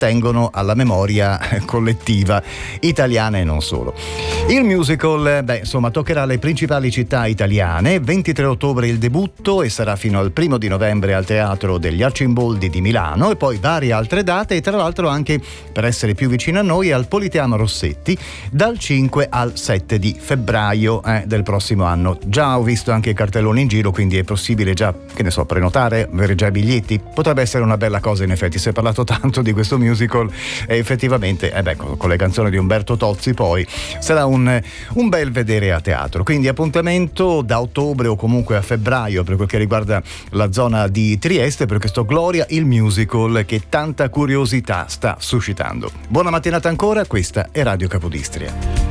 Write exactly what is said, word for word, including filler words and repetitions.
attengono alla memoria collettiva italiana e non solo. Il musical, beh, insomma, toccherà le principali città italiane. ventitré ottobre il debutto e sarà fino al primo di novembre al Teatro degli Arcimboldi di Milano, e poi varie altre date, e tra l'altro anche, per essere più vicino a noi, al Politeama Rossetti dal cinque al sette di febbraio eh, del prossimo anno. Già ho visto anche i cartelloni in giro, quindi è possibile già, che ne so, prenotare, avere già i biglietti. Potrebbe essere una bella cosa, in effetti. Si è parlato tanto di questo musical e effettivamente eh beh, con le canzoni di Umberto Tozzi poi sarà un, un bel vedere a teatro. Quindi appuntamento da ottobre o comunque a febbraio per quel che riguarda la zona di Trieste per questo Gloria, il musical che tanta curiosità sta suscitando. Buona mattinata ancora, questa è Radio Capodistria.